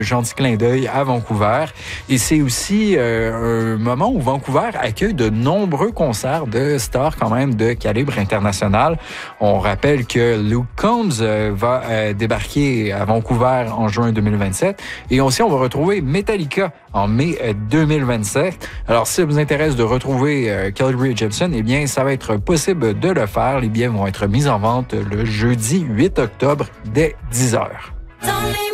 gentil clin d'œil à Vancouver. Et c'est aussi un moment où Vancouver accueille de nombreux concerts de stars quand même de calibre international. On rappelle que Luke Combs va débarquer à Vancouver en juin 2027. Et aussi, on va retrouver Metallica en mai 2027. Alors, si ça vous intéresse de retrouver Carly Rae Jepsen, eh bien, ça va être possible de le faire. Les billets vont être mis en vente le jeudi 8 octobre dès 10h.